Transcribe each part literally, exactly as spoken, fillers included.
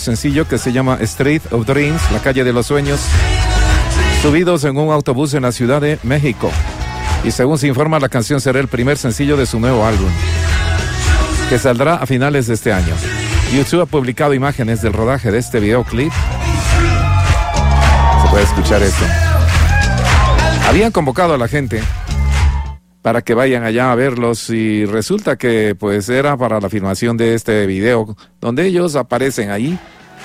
sencillo que se llama Street of Dreams, la calle de los sueños, subidos en un autobús en la Ciudad de México. Y según se informa, la canción será el primer sencillo de su nuevo álbum, que saldrá a finales de este año. YouTube ha publicado imágenes del rodaje de este videoclip. Se puede escuchar esto. Habían convocado a la gente para que vayan allá a verlos y resulta que pues era para la filmación de este video donde ellos aparecen ahí.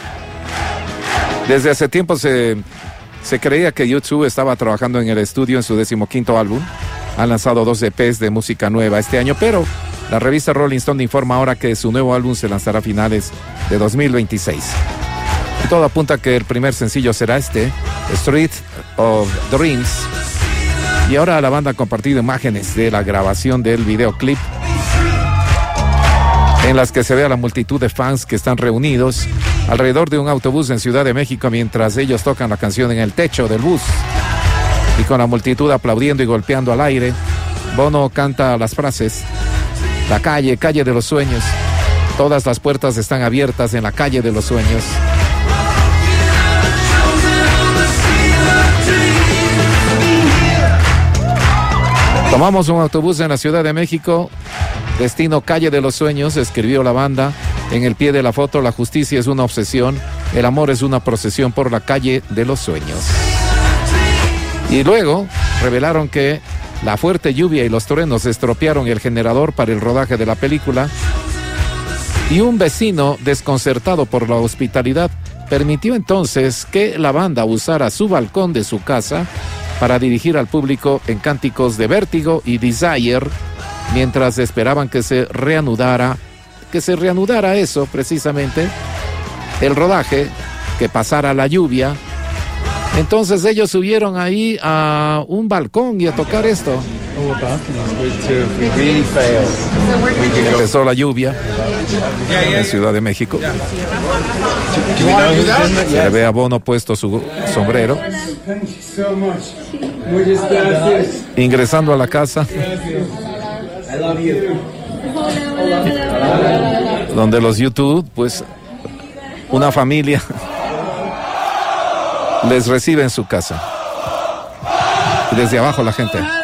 Desde hace tiempo se, se creía que YouTube estaba trabajando en el estudio en su decimoquinto álbum. Han lanzado dos E Pes de música nueva este año, pero la revista Rolling Stone informa ahora que su nuevo álbum se lanzará a finales de dos mil veintiséis. Y todo apunta a que el primer sencillo será este, Street of Dreams. Y ahora la banda ha compartido imágenes de la grabación del videoclip, en las que se ve a la multitud de fans que están reunidos alrededor de un autobús en Ciudad de México mientras ellos tocan la canción en el techo del bus. Y con la multitud aplaudiendo y golpeando al aire, Bono canta las frases: la calle, calle de los sueños. Todas las puertas están abiertas en la calle de los sueños. Tomamos un autobús en la Ciudad de México, destino calle de los sueños, escribió la banda. En el pie de la foto, la justicia es una obsesión, el amor es una procesión por la calle de los sueños. Y luego revelaron que la fuerte lluvia y los truenos estropearon el generador para el rodaje de la película y un vecino, desconcertado por la hospitalidad, permitió entonces que la banda usara su balcón de su casa para dirigir al público en cánticos de Vértigo y Desire, mientras esperaban que se reanudara, que se reanudara eso precisamente, el rodaje, que pasara la lluvia. Entonces ellos subieron ahí a un balcón y a tocar esto. Empezó la lluvia en Ciudad de México. Se ve a Bono puesto su sombrero, ingresando a la casa, donde los YouTube, pues una familia les recibe en su casa. Y desde abajo la gente.